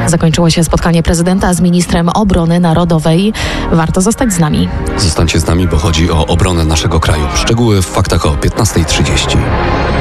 Zakończyło się spotkanie prezydenta z ministrem obrony narodowej. Warto zostać z nami. Zostańcie z nami, bo chodzi o obronę naszego kraju. Szczegóły w faktach o 15:30.